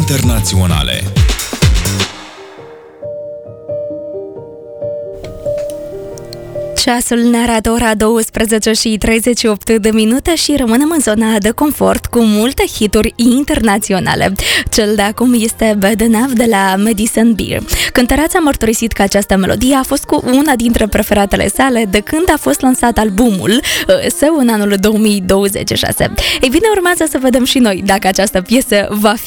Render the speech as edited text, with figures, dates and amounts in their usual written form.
internaționale. Ceasul ne arată ora 12:38 și rămânem în zona de confort cu multe hituri internaționale. Cel de acum este Bad Enough de la Madison Beer. Cântăreața a mărturisit că această melodie a fost cu una dintre preferatele sale de când a fost lansat albumul său în anul 2026. Ei bine, urmează să vedem și noi dacă această piesă va fi